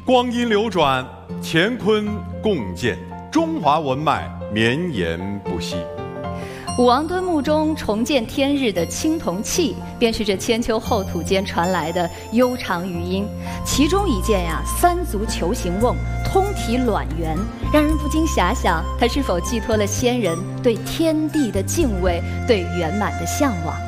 光阴流转，乾坤共建，中华文脉绵延不息。 武王敦墓中重见天日的青铜器，便是这千秋后土间传来的悠长余音。其中一件三足球形瓮，通体卵圆，让人不禁遐想，它是否寄托了先人对天地的敬畏，对圆满的向往。